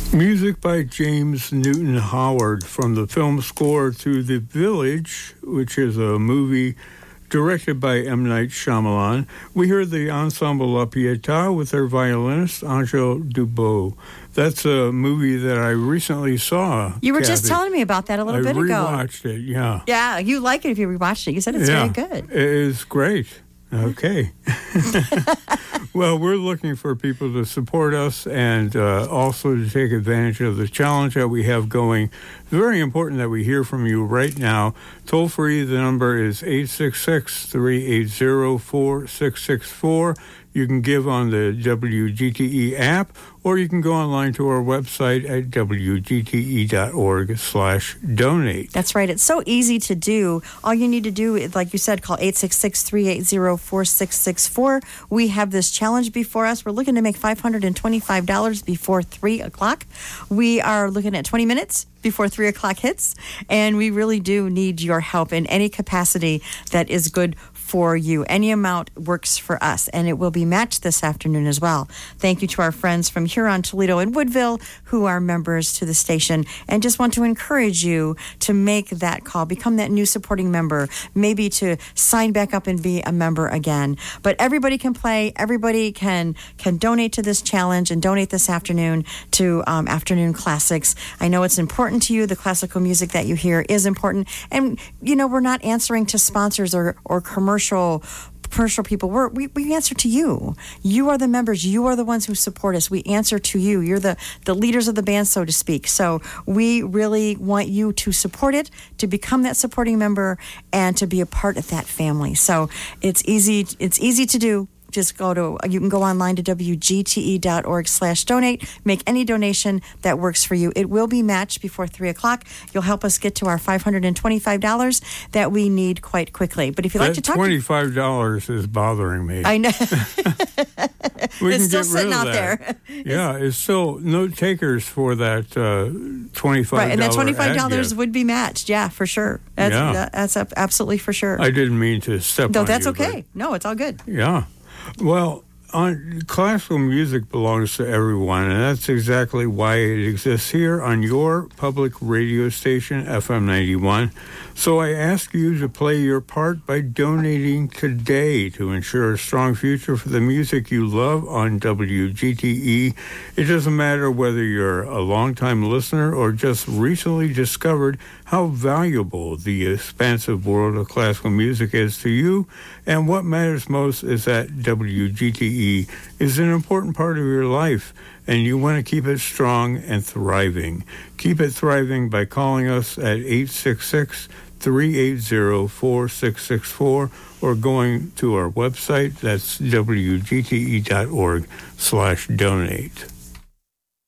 Music by James Newton Howard from the film score to The Village, which is a movie directed by M. Night Shyamalan. We heard the Ensemble La Pietà with their violinist, Angel Dubot. That's a movie that I recently saw. You were just telling me about that a little bit ago. I rewatched it, yeah. Yeah, you like it if you rewatched it. You said it's very good. It is great. Okay. Well, we're looking for people to support us and also to take advantage of the challenge that we have going. It's very important that we hear from you right now. Toll free, the number is 866-380-4664. You can give on the WGTE app, or you can go online to our website at wgte.org/donate. That's right. It's so easy to do. All you need to do is, like you said, call 866-380-4664. We have this challenge before us. We're looking to make $525 before 3 o'clock. We are looking at 20 minutes before 3 o'clock hits, and we really do need your help in any capacity that is good for you. Any amount works for us, and it will be matched this afternoon as well. Thank you to our friends from Huron, Toledo, and Woodville who are members to the station, and just want to encourage you to make that call, become that new supporting member, maybe to sign back up and be a member again. But everybody can play. Everybody can donate to this challenge and donate this afternoon to Afternoon Classics. I know it's important to you. The classical music that you hear is important. And, you know, we're not answering to sponsors or commercial people. We answer to you. You are the members. You are the ones who support us. We answer to you. You're the leaders of the band, so to speak. So we really want you to support it, to become that supporting member, and to be a part of that family. So it's easy to do. Just you can go online to wgte.org/donate. Make any donation that works for you. It will be matched before 3 o'clock. You'll help us get to our $525 that we need quite quickly. But if you'd like to talk $25 is bothering me. I know. It's still sitting out there. Yeah, it's still no takers for that $25. Right, and that $25 would be matched. Yeah, for sure. That's absolutely for sure. I didn't mean to step on you. No, that's okay. No, it's all good. Yeah. Well, classical music belongs to everyone, and that's exactly why it exists here on your public radio station, FM 91. So I ask you to play your part by donating today to ensure a strong future for the music you love on WGTE. It doesn't matter whether you're a longtime listener or just recently discovered how valuable the expansive world of classical music is to you. And what matters most is that WGTE is an important part of your life, and you want to keep it strong and thriving. Keep it thriving by calling us at 866-380-4664 or going to our website. That's wgte.org/donate.